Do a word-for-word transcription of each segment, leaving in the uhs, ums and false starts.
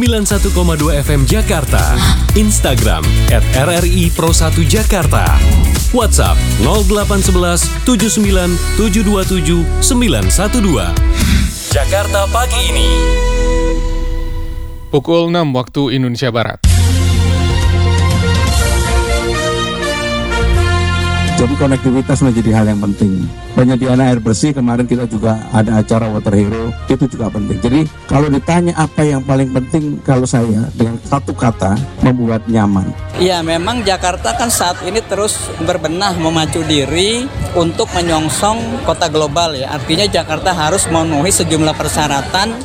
sembilan puluh satu koma dua F M Jakarta. Instagram at R R I Pro satu Jakarta. WhatsApp nol delapan satu satu tujuh sembilan tujuh dua tujuh sembilan satu dua. Jakarta pagi ini. Pukul enam waktu Indonesia Barat. Jadi konektivitas menjadi hal yang penting. Penyediaan air bersih, kemarin kita juga ada acara Water Hero, itu juga penting. Jadi kalau ditanya apa yang paling penting, kalau saya dengan satu kata, membuat nyaman. Ya, memang Jakarta kan saat ini terus berbenah memacu diri untuk menyongsong kota global ya. Artinya Jakarta harus memenuhi sejumlah persyaratan.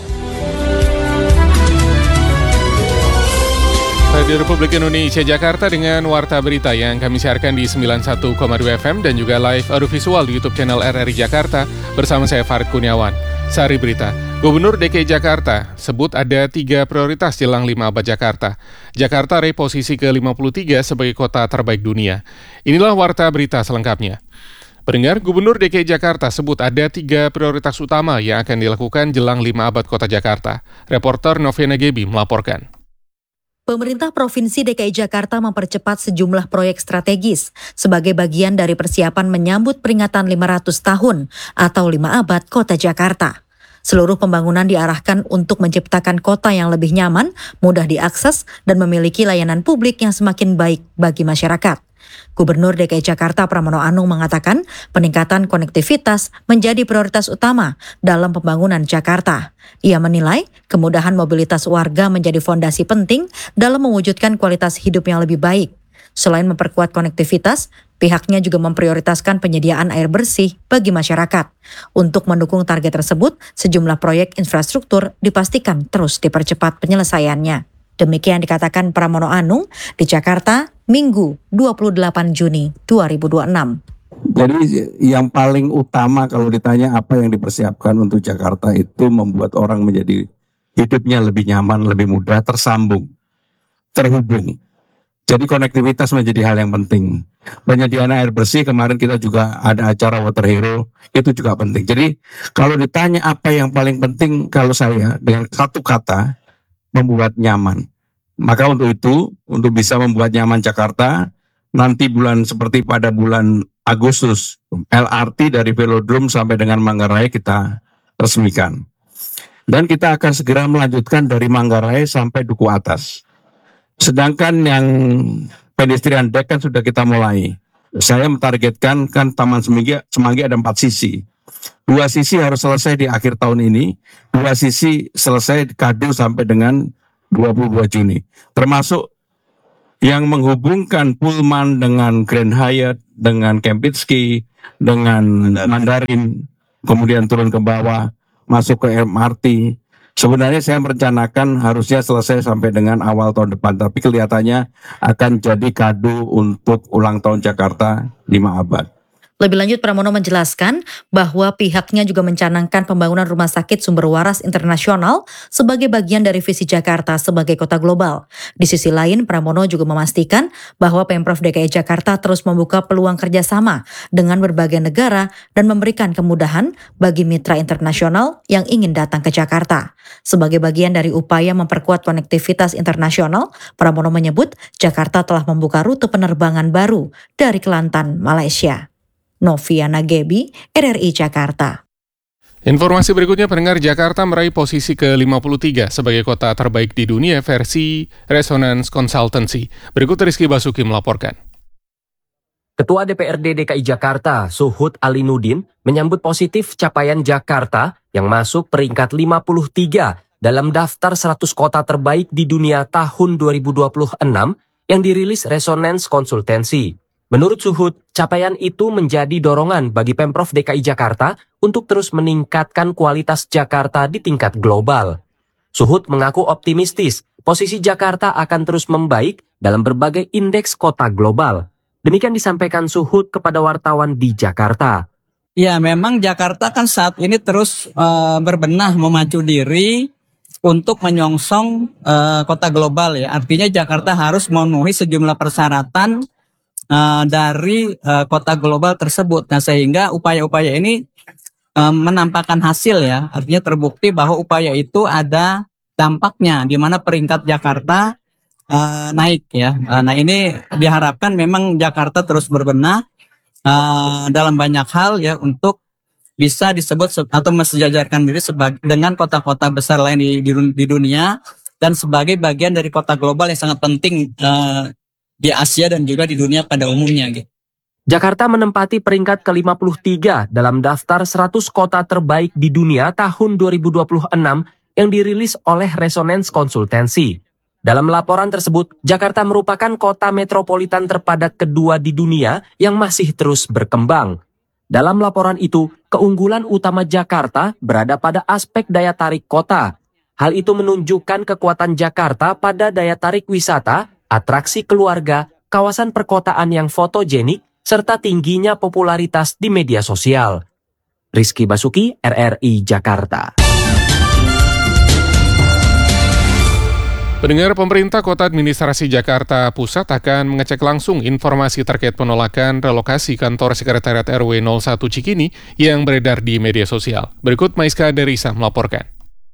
Radio Republik Indonesia Jakarta dengan Warta Berita yang kami siarkan di sembilan puluh satu koma dua F M dan juga live audiovisual di YouTube channel R R I Jakarta bersama saya Farid Kurniawan. Sari Berita, Gubernur D K I Jakarta sebut ada tiga prioritas jelang lima abad Jakarta. Jakarta raih posisi ke lima puluh tiga sebagai kota terbaik dunia. Inilah Warta Berita selengkapnya. Pendengar, Gubernur D K I Jakarta sebut ada tiga prioritas utama yang akan dilakukan jelang lima abad kota Jakarta. Reporter Noviana Gebi melaporkan. Pemerintah Provinsi D K I Jakarta mempercepat sejumlah proyek strategis sebagai bagian dari persiapan menyambut peringatan lima ratus tahun atau lima abad Kota Jakarta. Seluruh pembangunan diarahkan untuk menciptakan kota yang lebih nyaman, mudah diakses, dan memiliki layanan publik yang semakin baik bagi masyarakat. Gubernur D K I Jakarta Pramono Anung mengatakan peningkatan konektivitas menjadi prioritas utama dalam pembangunan Jakarta. Ia menilai kemudahan mobilitas warga menjadi fondasi penting dalam mewujudkan kualitas hidup yang lebih baik. Selain memperkuat konektivitas, pihaknya juga memprioritaskan penyediaan air bersih bagi masyarakat. Untuk mendukung target tersebut, sejumlah proyek infrastruktur dipastikan terus dipercepat penyelesaiannya. Demikian dikatakan Pramono Anung di Jakarta, Minggu dua puluh delapan Juni dua ribu dua puluh enam. Jadi yang paling utama kalau ditanya apa yang dipersiapkan untuk Jakarta itu membuat orang menjadi hidupnya lebih nyaman, lebih mudah, tersambung, terhubung. Jadi konektivitas menjadi hal yang penting. Penyediaan air bersih, kemarin kita juga ada acara Water Hero, itu juga penting. Jadi kalau ditanya apa yang paling penting, kalau saya dengan satu kata, membuat nyaman. Maka untuk itu, untuk bisa membuat nyaman Jakarta, nanti bulan seperti pada bulan Agustus, L R T dari Velodrome sampai dengan Manggarai kita resmikan. Dan kita akan segera melanjutkan dari Manggarai sampai Duku Atas. Sedangkan yang pedestrian deck kan sudah kita mulai. Saya mentargetkan kan Taman Semanggi, Semanggi ada empat sisi. Dua sisi harus selesai di akhir tahun ini, dua sisi selesai kado sampai dengan dua puluh dua Juni. Termasuk yang menghubungkan Pullman dengan Grand Hyatt, dengan Kempinski, dengan Mandarin, kemudian turun ke bawah, masuk ke M R T. Sebenarnya saya merencanakan harusnya selesai sampai dengan awal tahun depan, tapi kelihatannya akan jadi kado untuk ulang tahun Jakarta lima abad. Lebih lanjut, Pramono menjelaskan bahwa pihaknya juga mencanangkan pembangunan rumah sakit sumber waras internasional sebagai bagian dari visi Jakarta sebagai kota global. Di sisi lain, Pramono juga memastikan bahwa Pemprov D K I Jakarta terus membuka peluang kerjasama dengan berbagai negara dan memberikan kemudahan bagi mitra internasional yang ingin datang ke Jakarta. Sebagai bagian dari upaya memperkuat konektivitas internasional, Pramono menyebut Jakarta telah membuka rute penerbangan baru dari Kelantan, Malaysia. Noviana Gebi, R R I Jakarta. Informasi berikutnya, pendengar, Jakarta meraih posisi ke lima puluh tiga sebagai kota terbaik di dunia versi Resonance Consultancy. Berikut Rizky Basuki melaporkan. Ketua D P R D D K I Jakarta, Suhud Alinuddin, menyambut positif capaian Jakarta yang masuk peringkat lima puluh tiga dalam daftar seratus kota terbaik di dunia tahun dua ribu dua puluh enam yang dirilis Resonance Consultancy. Menurut Suhud, capaian itu menjadi dorongan bagi Pemprov D K I Jakarta untuk terus meningkatkan kualitas Jakarta di tingkat global. Suhud mengaku optimistis posisi Jakarta akan terus membaik dalam berbagai indeks kota global. Demikian disampaikan Suhud kepada wartawan di Jakarta. Ya, memang Jakarta kan saat ini terus uh, berbenah memacu diri untuk menyongsong uh, kota global ya. Artinya Jakarta harus memenuhi sejumlah persyaratan Uh, dari uh, kota global tersebut. Nah, sehingga upaya-upaya ini um, menampakkan hasil ya. Artinya terbukti bahwa upaya itu ada dampaknya di mana peringkat Jakarta uh, naik ya. Uh, nah ini diharapkan memang Jakarta terus berbenah uh, dalam banyak hal ya untuk bisa disebut se- atau mensejajarkan diri sebagai dengan kota-kota besar lain di, di, di dunia dan sebagai bagian dari kota global yang sangat penting uh, di Asia dan juga di dunia pada umumnya gitu. Jakarta menempati peringkat ke lima puluh tiga dalam daftar seratus kota terbaik di dunia tahun dua ribu dua puluh enam yang dirilis oleh Resonance Konsultansi. Dalam laporan tersebut, Jakarta merupakan kota metropolitan terpadat kedua di dunia yang masih terus berkembang. Dalam laporan itu, keunggulan utama Jakarta berada pada aspek daya tarik kota. Hal itu menunjukkan kekuatan Jakarta pada daya tarik wisata, atraksi keluarga, kawasan perkotaan yang fotogenik, serta tingginya popularitas di media sosial. Rizky Basuki, R R I Jakarta. Pendengar, pemerintah Kota Administrasi Jakarta Pusat akan mengecek langsung informasi terkait penolakan relokasi kantor Sekretariat R W nol satu Cikini yang beredar di media sosial. Berikut Maiska Derisa melaporkan.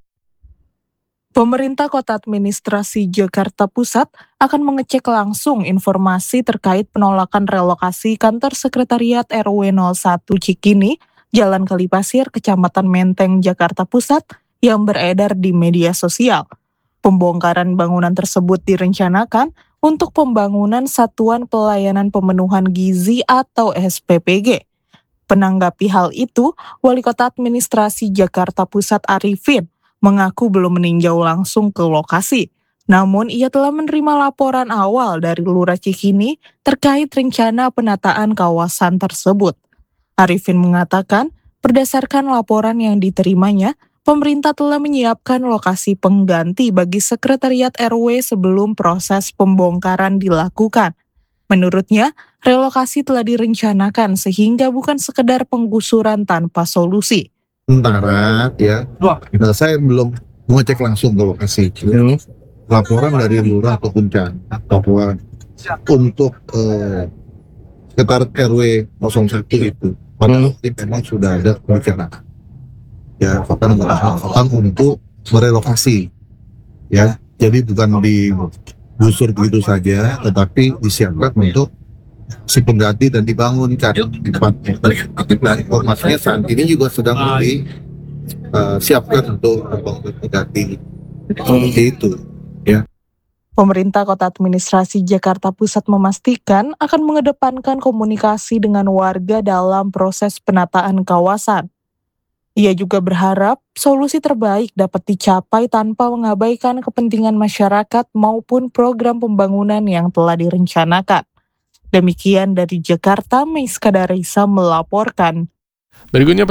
Pemerintah Kota Administrasi Jakarta Pusat akan mengecek langsung informasi terkait penolakan relokasi kantor Sekretariat R W nol satu Cikini, Jalan Kalipasir, Kecamatan Menteng, Jakarta Pusat yang beredar di media sosial. Pembongkaran bangunan tersebut direncanakan untuk pembangunan Satuan Pelayanan Pemenuhan Gizi atau S P P G. Menanggapi hal itu, Wali Kota Administrasi Jakarta Pusat Arifin mengaku belum meninjau langsung ke lokasi. Namun ia telah menerima laporan awal dari Lurah Cikini terkait rencana penataan kawasan tersebut. Arifin mengatakan, berdasarkan laporan yang diterimanya, pemerintah telah menyiapkan lokasi pengganti bagi Sekretariat R W sebelum proses pembongkaran dilakukan. Menurutnya, relokasi telah direncanakan sehingga bukan sekedar penggusuran tanpa solusi. Sementara ya, nah, saya belum mengecek langsung ke lokasi. Ini laporan dari lurah ataupun camat bahwa untuk eh, Sekretariat R W nol satu itu pada waktu memang sudah ada perencanaan. Ya, bahkan bahkan untuk merelokasi, ya, jadi bukan digusur begitu saja, tetapi disiapkan untuk si pengganti dan dibangunkan di tempatnya. Nah, informasinya saat ini juga sedang disiapkan uh, untuk membangun pengganti seperti itu. Ya. Pemerintah Kota Administrasi Jakarta Pusat memastikan akan mengedepankan komunikasi dengan warga dalam proses penataan kawasan. Ia juga berharap solusi terbaik dapat dicapai tanpa mengabaikan kepentingan masyarakat maupun program pembangunan yang telah direncanakan. Demikian dari Jakarta, Maiska Darisa melaporkan. Berikutnya